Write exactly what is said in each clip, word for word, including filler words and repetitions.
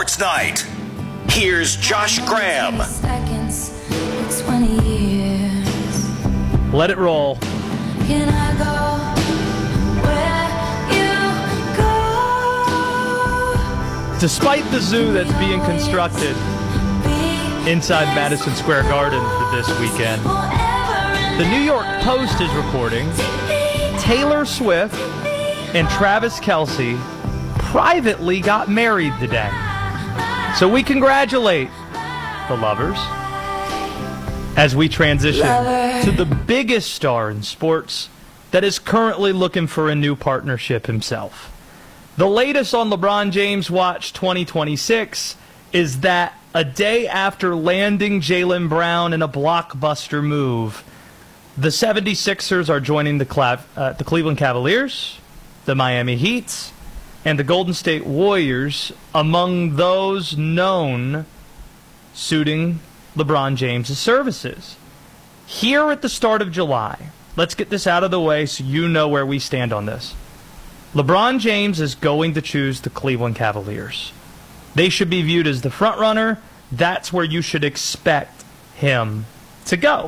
Sports Night. Here's Josh Graham. Let it roll. Can I go where you go? Despite the zoo that's being constructed inside Madison Square Garden for this weekend, the New York Post is reporting Taylor Swift and Travis Kelce privately got married today. So we congratulate the lovers as we transition Lover. to the biggest star in sports that is currently looking for a new partnership himself. The latest on LeBron James Watch twenty twenty-six is that a day after landing Jaylen Brown in a blockbuster move, the seventy-sixers are joining the, Clav- uh, the Cleveland Cavaliers, the Miami Heat, and the Golden State Warriors among those known suiting LeBron James' services. Here at the start of July, let's get this out of the way so you know where we stand on this. LeBron James is going to choose the Cleveland Cavaliers. They should be viewed as the front runner. That's where you should expect him to go.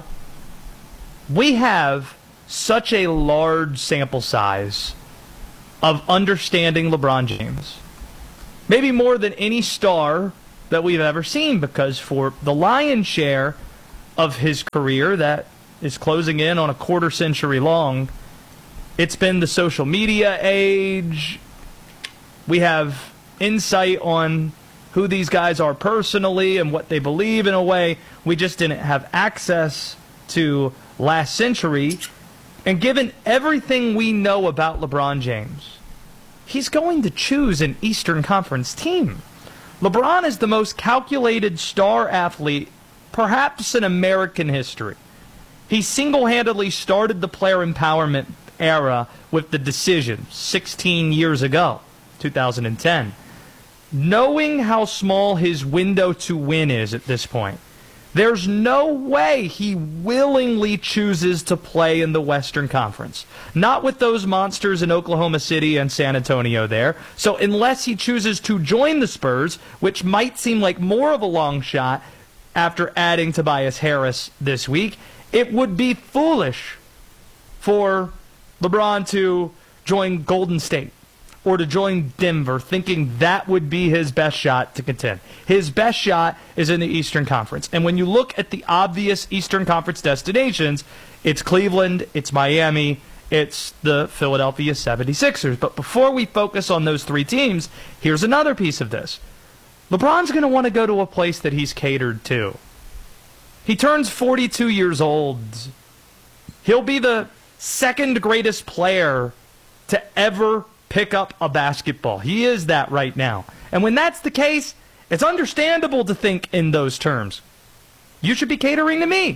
We have such a large sample size of understanding LeBron James. Maybe more than any star that we've ever seen, because for the lion's share of his career that is closing in on a quarter century long, it's been the social media age. We have insight on who these guys are personally and what they believe in a way we just didn't have access to last century. And given everything we know about LeBron James, he's going to choose an Eastern Conference team. LeBron is the most calculated star athlete, perhaps in American history. He single-handedly started the player empowerment era with the decision sixteen years ago, two thousand ten. Knowing how small his window to win is at this point, there's no way he willingly chooses to play in the Western Conference. Not with those monsters in Oklahoma City and San Antonio there. So unless he chooses to join the Spurs, which might seem like more of a long shot after adding Tobias Harris this week, it would be foolish for LeBron to join Golden State or to join Denver, thinking that would be his best shot to contend. His best shot is in the Eastern Conference. And when you look at the obvious Eastern Conference destinations, it's Cleveland, it's Miami, it's the Philadelphia seventy-sixers. But before we focus on those three teams, here's another piece of this. LeBron's going to want to go to a place that he's catered to. He turns forty-two years old. He'll be the second greatest player to ever pick up a basketball. He is that right now. And when that's the case, it's understandable to think in those terms. You should be catering to me.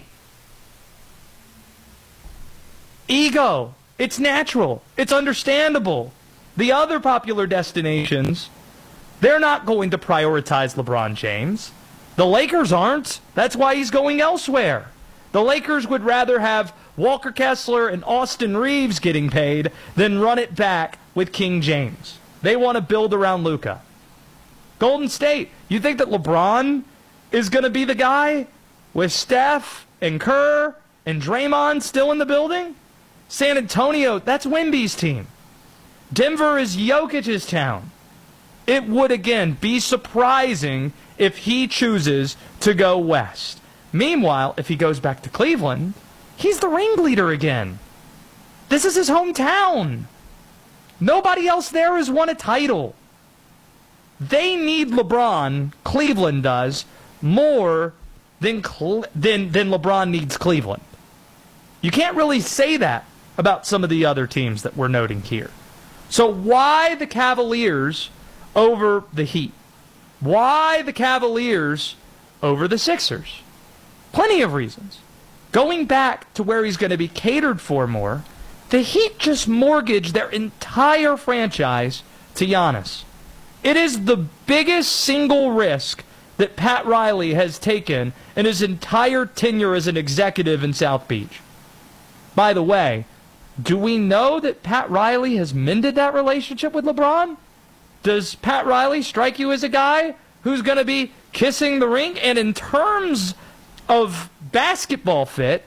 Ego. It's natural. It's understandable. The other popular destinations, they're not going to prioritize LeBron James. The Lakers aren't. That's why he's going elsewhere. The Lakers would rather have Walker Kessler and Austin Reeves getting paid than run it back with King James. They want to build around Luka. Golden State, you think that LeBron is going to be the guy with Steph and Kerr and Draymond still in the building? San Antonio, that's Wemby's team. Denver is Jokic's town. It would, again, be surprising if he chooses to go west. Meanwhile, if he goes back to Cleveland, he's the ringleader again. This is his hometown. Nobody else there has won a title. They need LeBron, Cleveland does, more than, Cle- than, than LeBron needs Cleveland. You can't really say that about some of the other teams that we're noting here. So why the Cavaliers over the Heat? Why the Cavaliers over the Sixers? Plenty of reasons. Going back to where he's going to be catered for more, the Heat just mortgaged their entire franchise to Giannis. It is the biggest single risk that Pat Riley has taken in his entire tenure as an executive in South Beach. By the way, do we know that Pat Riley has mended that relationship with LeBron? Does Pat Riley strike you as a guy who's going to be kissing the ring. And in terms of basketball fit,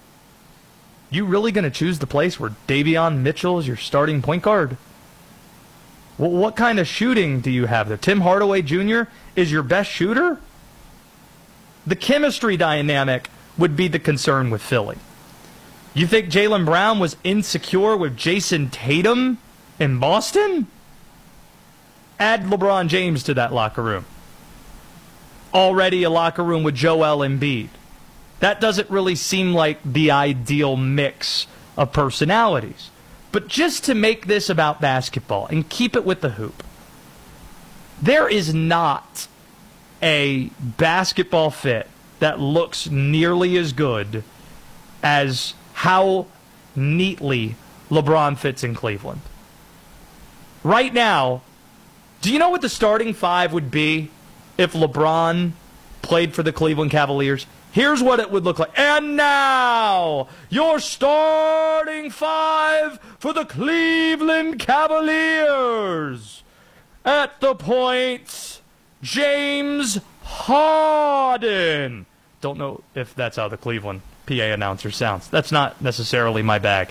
you really going to choose the place where Davion Mitchell is your starting point guard? Well, what kind of shooting do you have there? Tim Hardaway Junior is your best shooter? The chemistry dynamic would be the concern with Philly. You think Jaylen Brown was insecure with Jason Tatum in Boston? Add LeBron James to that locker room. Already a locker room with Joel Embiid. That doesn't really seem like the ideal mix of personalities. But just to make this about basketball and keep it with the hoop, there is not a basketball fit that looks nearly as good as how neatly LeBron fits in Cleveland. Right now, do you know what the starting five would be if LeBron played for the Cleveland Cavaliers? Here's what it would look like. And now, your starting five for the Cleveland Cavaliers. At the point, James Harden. Don't know if that's how the Cleveland P A announcer sounds. That's not necessarily my bag.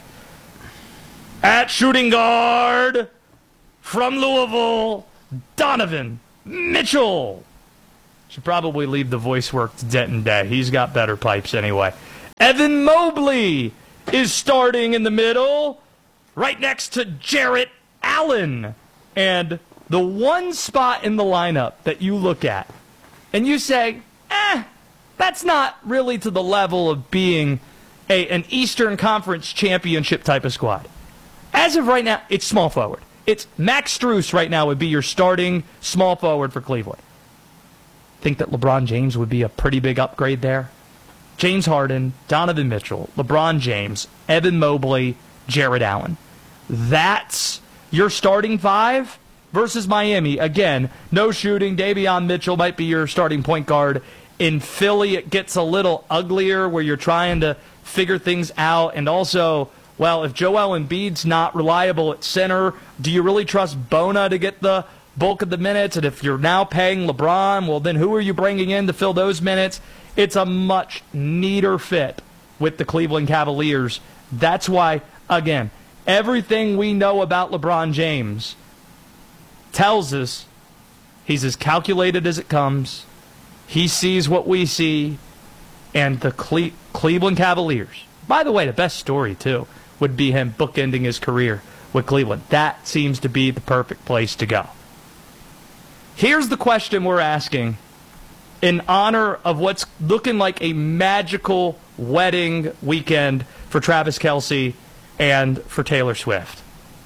At shooting guard, from Louisville, Donovan Mitchell. Should probably leave the voice work to Denton Day. He's got better pipes anyway. Evan Mobley is starting in the middle, right next to Jarrett Allen. And the one spot in the lineup that you look at, and you say, eh, that's not really to the level of being a, an Eastern Conference championship type of squad. As of right now, it's small forward. It's Max Strus right now would be your starting small forward for Cleveland. Think that LeBron James would be a pretty big upgrade there? James Harden, Donovan Mitchell, LeBron James, Evan Mobley, Jarrett Allen. That's your starting five versus Miami. Again, no shooting. Davion Mitchell might be your starting point guard. In Philly, it gets a little uglier where you're trying to figure things out. And also, well, if Joel Embiid's not reliable at center, do you really trust Bona to get the bulk of the minutes? And if you're now paying LeBron, well, then who are you bringing in to fill those minutes? It's a much neater fit with the Cleveland Cavaliers. That's why, again, everything we know about LeBron James tells us he's as calculated as it comes. He sees what we see. And the Cle- Cleveland Cavaliers, by the way, the best story, too, would be him bookending his career with Cleveland. That seems to be the perfect place to go. Here's the question we're asking in honor of what's looking like a magical wedding weekend for Travis Kelce and for Taylor Swift.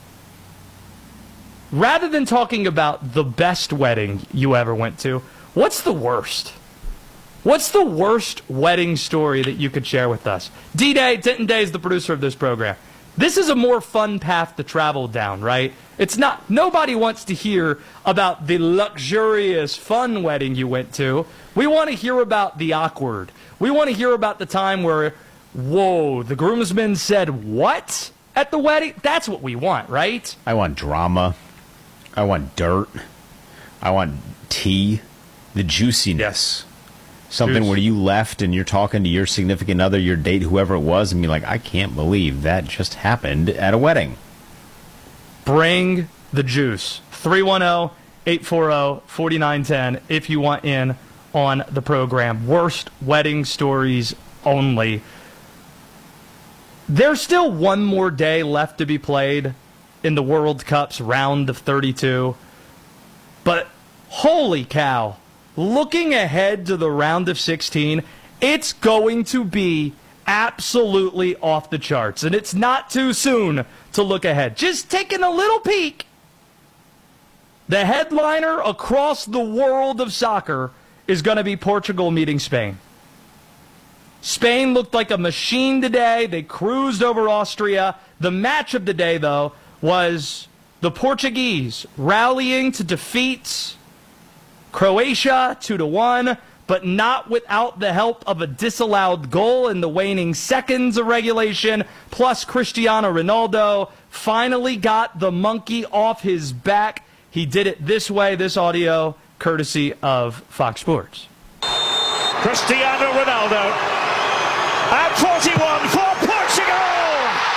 Rather than talking about the best wedding you ever went to, what's the worst? What's the worst wedding story that you could share with us? D-Day, Denton Day is the producer of this program. This is a more fun path to travel down, right? It's not, nobody wants to hear about the luxurious, fun wedding you went to. We want to hear about the awkward. We want to hear about the time where, whoa, the groomsmen said what at the wedding? That's what we want, right? I want drama. I want dirt. I want tea. The juiciness. Something Juice. Where you left and you're talking to your significant other, your date, whoever it was, and be like, I can't believe that just happened at a wedding. Bring the juice. three one zero, eight four zero, four nine one zero if you want in on the program. Worst wedding stories only. There's still one more day left to be played in the World Cup's round of thirty-two. But holy cow. Looking ahead to the round of sixteen, it's going to be absolutely off the charts. And it's not too soon to look ahead. Just taking a little peek. The headliner across the world of soccer is going to be Portugal meeting Spain. Spain looked like a machine today. They cruised over Austria. The match of the day, though, was the Portuguese rallying to defeat Croatia two to one, but not without the help of a disallowed goal in the waning seconds of regulation. Plus, Cristiano Ronaldo finally got the monkey off his back. He did it this way. This audio courtesy of Fox Sports. Cristiano Ronaldo at forty-one for Portugal.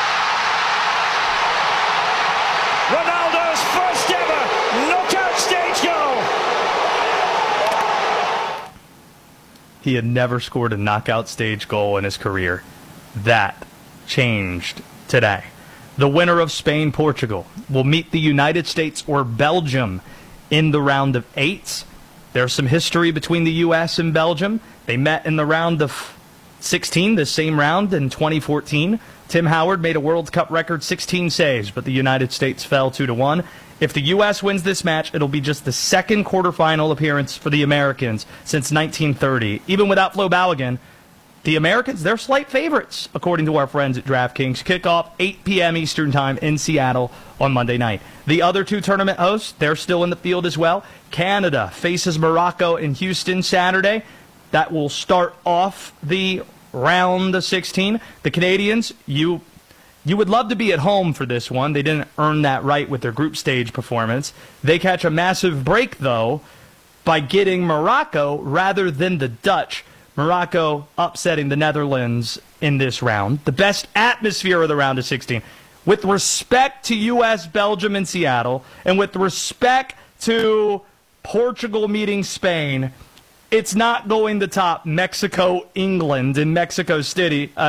Ronaldo's first ever knockout stage goal. He had never scored a knockout stage goal in his career. That changed today. The winner of Spain-Portugal will meet the United States or Belgium in the round of eight. There's some history between the U S and Belgium. They met in the round of sixteen, the same round in twenty fourteen. Tim Howard made a World Cup record sixteen saves, but the United States fell two to one. If the U S wins this match, it'll be just the second quarterfinal appearance for the Americans since nineteen thirty. Even without Flo Balogun, the Americans, they're slight favorites, according to our friends at DraftKings. Kickoff eight p.m. Eastern Time in Seattle on Monday night. The other two tournament hosts, they're still in the field as well. Canada faces Morocco in Houston Saturday. That will start off the round of sixteen. The Canadians, you you would love to be at home for this one. They didn't earn that right with their group stage performance. They catch a massive break, though, by getting Morocco rather than the Dutch. Morocco upsetting the Netherlands in this round. The best atmosphere of the round of sixteen. With respect to U S, Belgium, and Seattle, and with respect to Portugal meeting Spain, it's not going to top Mexico, England, in Mexico City. Uh,